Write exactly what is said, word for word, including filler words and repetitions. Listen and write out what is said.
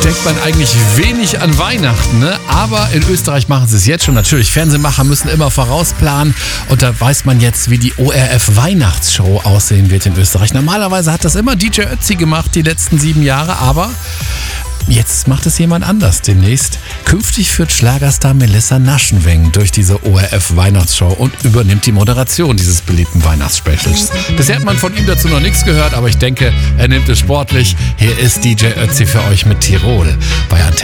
denkt man eigentlich wenig an Weihnachten, ne? Aber in Österreich machen sie es jetzt schon. Natürlich, Fernsehmacher müssen immer vorausplanen und da weiß man jetzt, wie die O R F-Weihnachtsshow aussehen wird in Österreich. Normalerweise hat das immer D J Ötzi gemacht die letzten sieben Jahre, aber jetzt macht es jemand anders demnächst. Künftig führt Schlagerstar Melissa Naschenweng durch diese O R F-Weihnachtsshow und übernimmt die Moderation dieses beliebten Weihnachtsspecials. Bisher hat man von ihm dazu noch nichts gehört, aber ich denke, er nimmt es sportlich. Hier ist D J Ötzi für euch mit Tirol bei Antenne.